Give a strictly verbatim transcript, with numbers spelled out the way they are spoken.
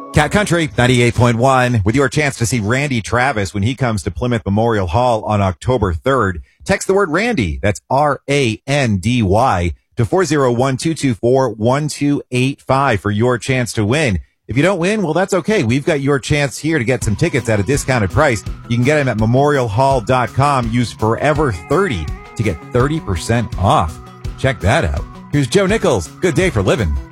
Cat Country ninety-eight point one with your chance to see Randy Travis when he comes to Plymouth Memorial Hall on October third. Text the word Randy, that's R A N D Y, to four oh one, two two four, one two eight five for your chance to win. If you don't win, well, that's okay. We've got your chance here to get some tickets at a discounted price. You can get them at memorial hall dot com. Use Forever thirty to get thirty percent off. Check that out. Here's Joe Nichols. Good day for living.